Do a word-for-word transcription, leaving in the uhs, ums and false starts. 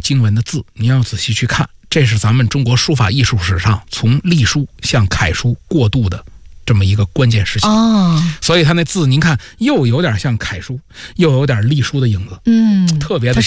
经文的字，你要仔细去看，这是咱们中国书法艺术史上从隶书向楷书过渡的这么一个关键时期。 哦， 所以它那字您看又有点像楷书，又有点隶书的影子， 嗯， 特别的